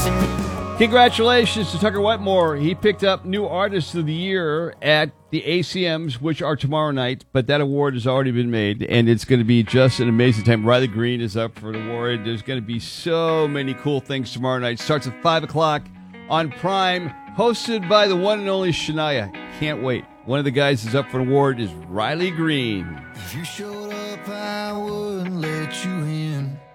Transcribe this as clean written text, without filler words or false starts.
Congratulations to Tucker Wetmore. He picked up New Artist of the Year at the ACMs, which are tomorrow night, but that award has already been made, and it's going to be just an amazing time. Riley Green is up for an award. There's going to be so many cool things tomorrow night. Starts at 5 o'clock on Prime, hosted by the one and only Shania. Can't wait. One of the guys that's up for an award is Riley Green. If you showed up, I wouldn't let you in.